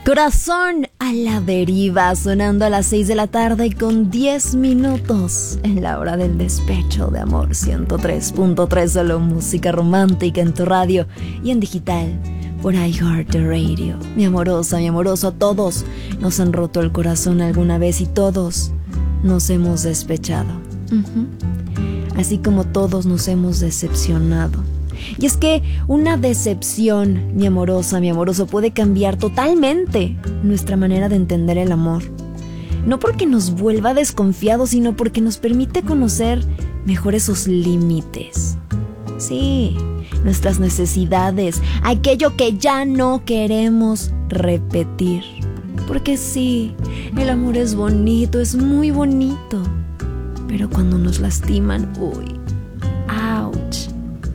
Corazón a la deriva, sonando a las 6 de la tarde con 10 minutos en la hora del despecho de amor. 103.3, solo música romántica en tu radio y en digital por iHeartRadio. Mi amorosa, mi amoroso, a todos nos han roto el corazón alguna vez y todos nos hemos despechado. Así como todos nos hemos decepcionado. Y es que una decepción, mi amorosa, mi amoroso, puede cambiar totalmente nuestra manera de entender el amor. No porque nos vuelva desconfiados, sino porque nos permite conocer mejor esos límites. Sí, nuestras necesidades, aquello que ya no queremos repetir. Porque sí, el amor es bonito, es muy bonito. Pero cuando nos lastiman, uy, ouch.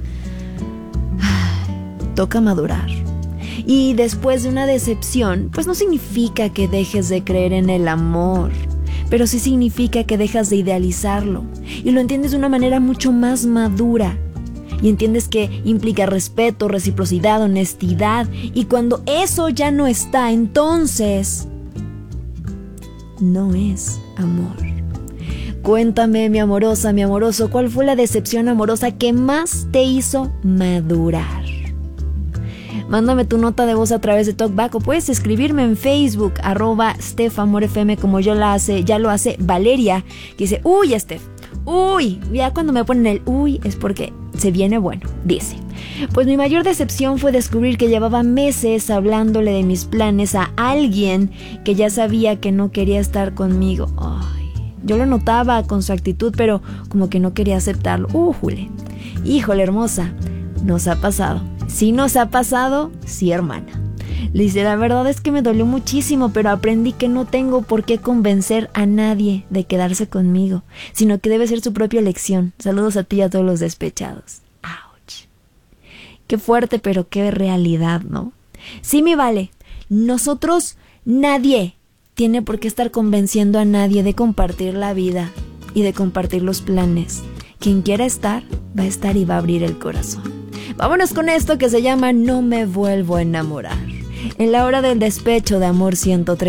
Toca madurar. Y después de una decepción, pues no significa que dejes de creer en el amor, pero sí significa que dejas de idealizarlo y lo entiendes de una manera mucho más madura. Y entiendes que implica respeto, reciprocidad, honestidad. Y cuando eso ya no está, entonces no es amor. Cuéntame, mi amorosa, mi amoroso, ¿cuál fue la decepción amorosa que más te hizo madurar? Mándame tu nota de voz a través de TalkBack o puedes escribirme en Facebook, @StephAmorFM, como ya lo hace Valeria, que dice, uy, Steph, uy, ya cuando me ponen el uy es porque se viene bueno. Dice, pues mi mayor decepción fue descubrir que llevaba meses hablándole de mis planes a alguien que ya sabía que no quería estar conmigo. Ay, yo lo notaba con su actitud, pero como que no quería aceptarlo. Híjole, hermosa, nos ha pasado. Sí nos ha pasado, sí, hermana. Le dice, la verdad es que me dolió muchísimo, pero aprendí que no tengo por qué convencer a nadie de quedarse conmigo, sino que debe ser su propia elección. Saludos a ti y a todos los despechados. Ouch. Qué fuerte, pero qué realidad, ¿no? Sí, mi Vale, nadie tiene por qué estar convenciendo a nadie de compartir la vida y de compartir los planes. Quien quiera estar, va a estar y va a abrir el corazón. Vámonos con esto que se llama No me vuelvo a enamorar. En la hora del despecho de amor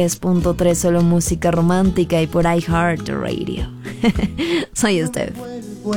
103.3, solo música romántica y por iHeartRadio. Soy Steph.